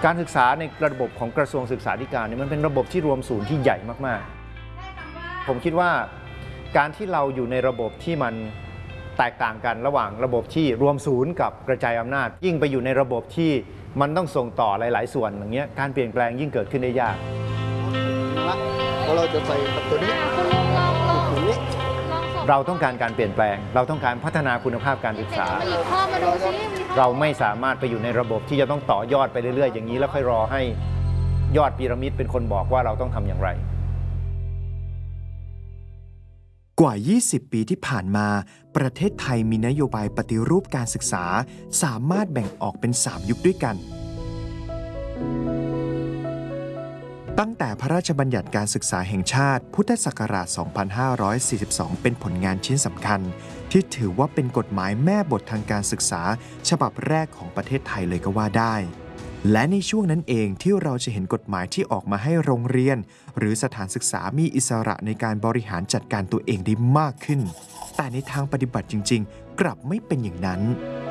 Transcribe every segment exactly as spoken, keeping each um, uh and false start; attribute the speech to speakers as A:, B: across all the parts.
A: การศึกษาในระบบของกระทรวงศึกษาธิการเนี่ยมันเป็นระบบที่รวมศูนย์ที่ใหญ่มากๆผมคิดว่าการที่เราอยู่ในระบบที่มันแตกต่างกันระหว่างระบบที่รวมศูนย์กับกระจายอำนาจยิ่งไปอยู่ในระบบที่มันต้องส่งต่อหลายๆส่วนอย่างเงี้ยการเปลี่ยนแปลงยิ่งเกิดขึ้นได้ยาก
B: เราจะใส่ตัวนี้
A: เราต้องการการเปลี่ยนแปลงเราต้องการพัฒนาคุณภาพการศึกษาเราไม่สามารถไปอยู่ในระบบที่จะต้องต่อยอดไปเรื่อยๆอย่างนี้แล้วค่อยรอให้ยอดพีระมิดเป็นคนบอกว่าเราต้องทำอย่างไร
C: กว่ายี่สิบปีที่ผ่านมาประเทศไทยมีนโยบายปฏิรูปการศึกษาสามารถแบ่งออกเป็นสามยุคด้วยกันตั้งแต่พระราชบัญญัติการศึกษาแห่งชาติพุทธศักราช สองพันห้าร้อยสี่สิบสอง เป็นผลงานชิ้นสำคัญที่ถือว่าเป็นกฎหมายแม่บททางการศึกษาฉบับแรกของประเทศไทยเลยก็ว่าได้และในช่วงนั้นเองที่เราจะเห็นกฎหมายที่ออกมาให้โรงเรียนหรือสถานศึกษามีอิสระในการบริหารจัดการตัวเองได้มากขึ้นแต่ในทางปฏิบัติจริงๆกลับไม่เป็นอย่างนั้น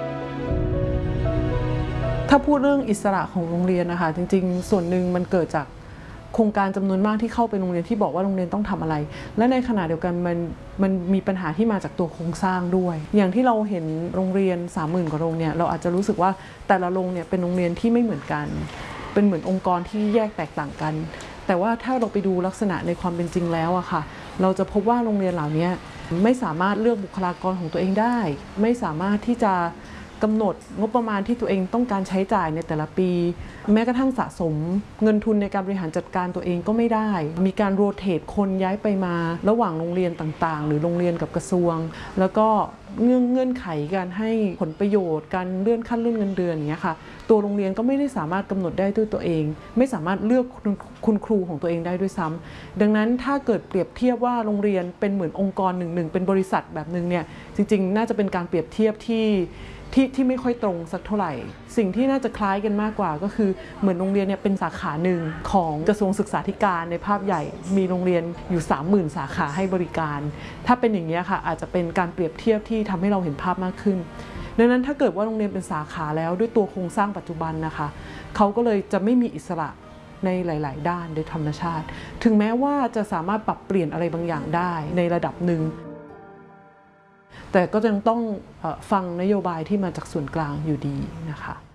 D: ถ้าพูดเรื่องอิสระของโรงเรียนนะคะจริงๆส่วนหนึ่งมันเกิดจากโครงการจำนวนมากที่เข้าไปโรงเรียนที่บอกว่าโรงเรียนต้องทำอะไรและในขณะเดียวกันมันมันมีปัญหาที่มาจากตัวโครงสร้างด้วยอย่างที่เราเห็นโรงเรียน สามหมื่น กว่าโรงเนี่ยเราอาจจะรู้สึกว่าแต่ละโรงเนี่ยเป็นโรงเรียนที่ไม่เหมือนกันเป็นเหมือนองค์กรที่แยกแตกต่างกันแต่ว่าถ้าเราไปดูลักษณะในความเป็นจริงแล้วอะค่ะเราจะพบว่าโรงเรียนเหล่านี้ไม่สามารถเลือกบุคลากรของตัวเองได้ไม่สามารถที่จะกำหนดงบประมาณที่ตัวเองต้องการใช้จ่ายในแต่ละปีแม้กระทั่งสะสมเงินทุนในการบริหารจัดการตัวเองก็ไม่ได้มีการโรเตทคนย้ายไปมาระหว่างโรงเรียนต่างๆหรือโรงเรียนกับกระทรวงแล้วก็เงื่อนเงื่อนไขการให้ผลประโยชน์การเลื่อนขั้นเลื่อนเงินเดือนอย่างเงี้ยค่ะตัวโรงเรียนก็ไม่ได้สามารถกำหนดได้ด้วยตัวเองไม่สามารถเลือกคุณครูของตัวเองได้ด้วยซ้ำดังนั้นถ้าเกิดเปรียบเทียบว่าโรงเรียนเป็นเหมือนองค์กรหนึ่งๆเป็นบริษัทแบบนึงเนี่ยจริงๆน่าจะเป็นการเปรียบเทียบที่ที่ที่ไม่ค่อยตรงสักเท่าไหร่สิ่งที่น่าจะคล้ายกันมากกว่าก็คือเหมือนโรงเรียนเนี่ยเป็นสาขาหนึ่งของกระทรวงศึกษาธิการในภาพใหญ่มีโรงเรียนอยู่ สามหมื่น สาขาให้บริการถ้าเป็นอย่างนี้ค่ะอาจจะเป็นการเปรียบเทียบที่ทำให้เราเห็นภาพมากขึ้นดังนั้นถ้าเกิดว่าโรงเรียนเป็นสาขาแล้วด้วยตัวโครงสร้างปัจจุบันนะคะเขาก็เลยจะไม่มีอิสระในหลายๆด้านโดยธรรมชาติถึงแม้ว่าจะสามารถปรับเปลี่ยนอะไรบางอย่างได้ในระดับหนึ่งแต่ก็ยังต้องฟังนโยบายที่มาจากส่วนกลางอยู่ดีนะคะ